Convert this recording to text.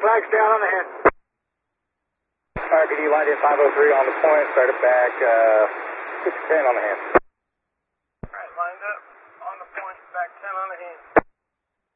flags down on the hand. RPD line in 503 on the point, started back 610 on the hand.